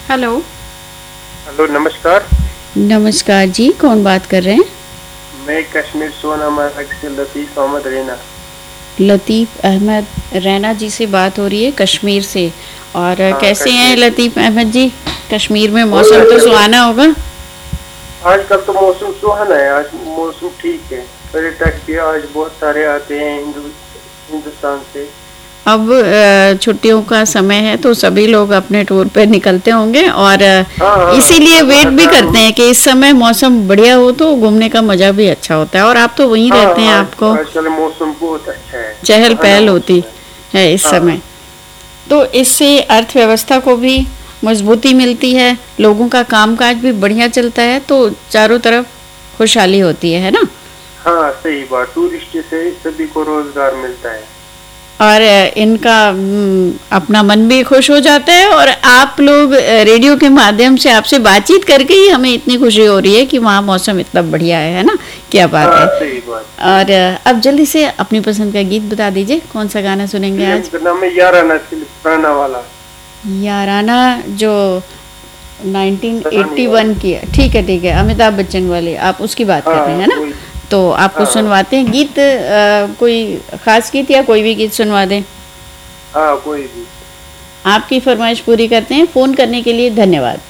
Hello. Hello, नमस्कार। नमस्कार जी, कौन बात कर रहे हैं? मैं कश्मीर सोनामार्ग से लतीफ़ अहमद रैना। लतीफ़ अहमद रैना जी से बात हो रही है कश्मीर से। और हाँ, कैसे हैं कश्मीर से। लतीफ़ अहमद जी? कश्मीर में बहुत मौसम तो अच्छा। सुहाना होगा। आजकल तो मौसम सुहाना है, आज मौसम ठीक है। पर्यटक भी आज बहुत सारे आते हैं हिंदुस्तान से। अब छुट्टियों का समय है तो सभी लोग अपने टूर पे निकलते होंगे और हाँ हाँ, इसीलिए अब वेट भी हज़ारों। करते हैं कि इस समय मौसम बढ़िया हो तो घूमने का मज़ा भी अच्छा होता है। और आप तो वहीं हाँ, रहते हैं, आज आपको आजकल मौसम बहुत अच्छा है, चहल सुहाना पहल होती मौसम है। है इस हाँ समय। तो इससे अर्थव्यवस्था को भी मजबूती मिलती है, लोगों का कामकाज भी बढ़िया चलता है, तो चारों तरफ खुशहाली होती है ना। हाँ, सही बात। टूरिस्ट से सभी को रोजगार मिलता है। और इनका अपना मन भी खुश हो जाता है। और आप लोग रेडियो के माध्यम से आपसे बातचीत करके ही हमें इतनी खुशी हो रही है कि वहाँ मौसम इतना बढ़िया है ना। क्या बात हाँ, है। सही बात, सही और बात। अब जल्दी से अपनी पसंद का गीत बता दीजिए, कौन सा गाना सुनेंगे फिल्म आज? का नाम है याराना, फिल्म पुराना वाला। याराना, जो सनी वाला। 1981 की है। ठीक है ठीक है, अमिताभ बच्चन वाली आप उसकी बात कर रहे हाँ, हैं ना। वही। तो आपको हाँ हाँ। सुनवाते हैं गीत, कोई खास गीत या कोई भी गीत सुनवा दें? हाँ, कोई भी। आपकी फरमाइश पूरी करते हैं। फ़ोन करने के लिए धन्यवाद।